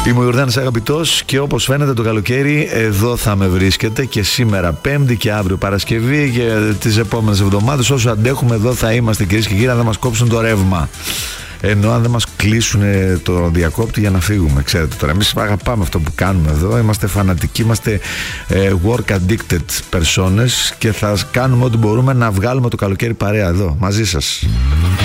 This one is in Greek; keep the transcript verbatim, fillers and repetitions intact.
Είμαι ο Ιορδάνης Αγαπητός και όπως φαίνεται το καλοκαίρι εδώ θα με βρίσκετε και σήμερα Πέμπτη και αύριο Παρασκευή και τις επόμενες εβδομάδες όσο αντέχουμε εδώ θα είμαστε, κυρίες και κύριοι, αν δεν μας κόψουν το ρεύμα. Ενώ αν δεν μας κλείσουν το διακόπτη για να φύγουμε. Ξέρετε τώρα, εμείς αγαπάμε αυτό που κάνουμε εδώ. Είμαστε φανατικοί, είμαστε ε, work addicted personas και θα κάνουμε ό,τι μπορούμε να βγάλουμε το καλοκαίρι παρέα εδώ μαζί σας.